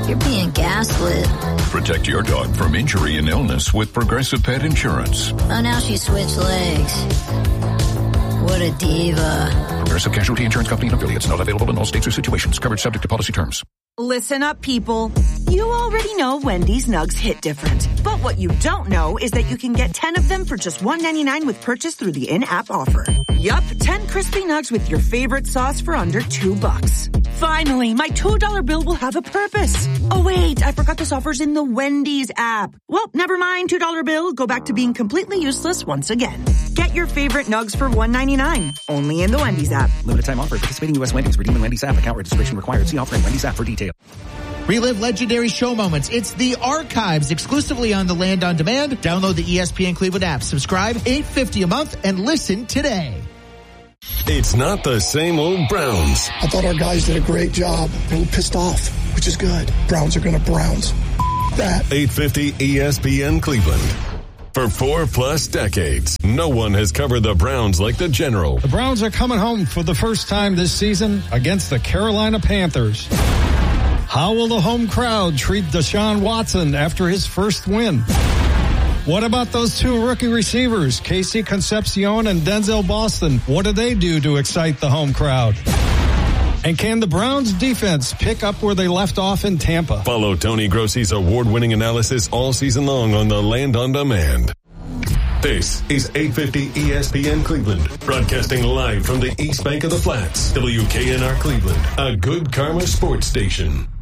You're being gaslit. Protect your dog from injury and illness with Progressive Pet Insurance. Oh, now she switched legs. What a diva. Progressive Casualty Insurance Company and affiliates. Not available in all states or situations. Coverage subject to policy terms. Listen up, people. You already know Wendy's Nugs hit different. But what you don't know is that you can get 10 of them for just $1.99 with purchase through the in-app offer. Yup, 10 crispy nugs with your favorite sauce for under $2. Finally, my $2 bill will have a purpose. Oh, wait, I forgot this offer's in the Wendy's app. Well, never mind, $2 bill. Go back to being completely useless once again. Get your favorite nugs for $1.99. Only in the Wendy's app. Limited time offer. Participating U.S. Wendy's. Redeem in Wendy's app. Account registration required. See offer in Wendy's app for details. Relive legendary show moments. It's The Archives, exclusively on the Land on Demand. Download the ESPN Cleveland app. Subscribe, $8.50 a month, and listen today. It's not the same old Browns. I thought our guys did a great job. They were pissed off, which is good. Browns are going to Browns. That. 850 ESPN Cleveland. For 4+ decades, no one has covered the Browns like the General. The Browns are coming home for the first time this season against the Carolina Panthers. How will the home crowd treat Deshaun Watson after his first win? What about those two rookie receivers, Casey Concepcion and Denzel Boston? What do they do to excite the home crowd? And can the Browns defense pick up where they left off in Tampa? Follow Tony Grossi's award-winning analysis all season long on the Land on Demand. This is 850 ESPN Cleveland, broadcasting live from the East Bank of the Flats, WKNR Cleveland, a Good Karma sports station.